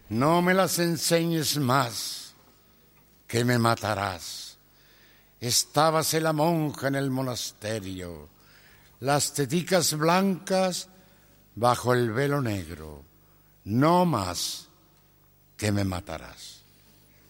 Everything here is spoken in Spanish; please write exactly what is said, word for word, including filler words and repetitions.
No me las enseñes más, que me matarás. Estábase la monja en el monasterio, las teticas blancas bajo el velo negro. No más, que me matarás.